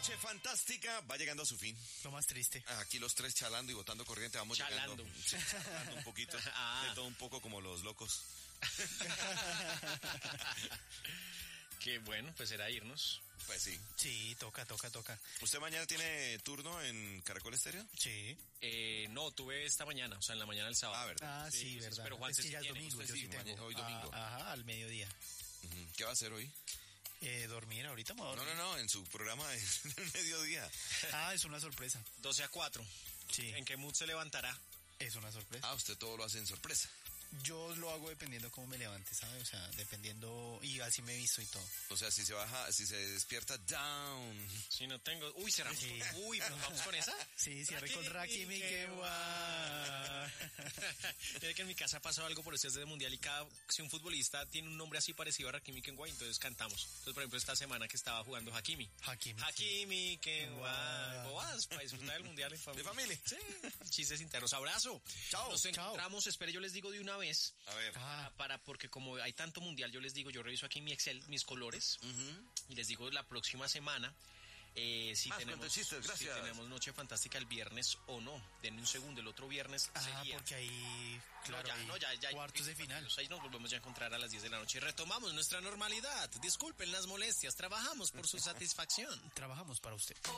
Noche fantástica va llegando a su fin. Lo más triste. Aquí los tres chalando y botando corriente, vamos Chalando. llegando. Sí, chalando un poquito. De todo un poco como los locos. Qué bueno, pues era irnos. Pues sí. Sí, toca. ¿Usted mañana tiene turno en Caracol Estéreo? Sí. No, tuve esta mañana, o sea, en la mañana del sábado. Ah, ¿verdad? Sí, verdad. Pero Juan es que ya es tiene. domingo, Usted yo sí, sí tengo. hoy domingo. Ajá, al mediodía. Ujú. ¿Qué va a hacer hoy? Dormir, ahorita me voy a dormir. No, en su programa de mediodía. Es una sorpresa. 12-4. Sí, ¿En qué mood se levantará? es una sorpresa. Ah, usted todo lo hace en sorpresa. Yo lo hago dependiendo cómo me levante, ¿sabes? O sea, dependiendo, y así me he visto y todo. O sea, si se despierta down. Si no tengo... Uy, cerramos. Sí. Uy, ¿nos vamos con esa? Sí, cierre con Rakimi, qué guau. Mira que en mi casa ha pasado algo por estos del mundial y si un futbolista tiene un nombre así parecido a Hakimi Kenguay, entonces cantamos. Entonces, por ejemplo, esta semana que estaba jugando Hakimi Kenguay, bobadas para disfrutar del mundial en familia. ¿De familia? Sí, chistes internos. Abrazo. Chao. Nos encontramos, espere, yo les digo de una vez. A ver. Porque como hay tanto mundial, yo les digo, yo reviso aquí mi Excel, mis colores, y les digo la próxima semana si cuenta chistes, si gracias. tenemos Noche Fantástica el viernes o no. Denme un segundo, el otro viernes sería. Porque ahí, claro, ya, cuartos de final. Ahí nos volvemos ya a encontrar a las 10 de la noche y retomamos nuestra normalidad. Disculpen las molestias, trabajamos por su satisfacción. Trabajamos para usted.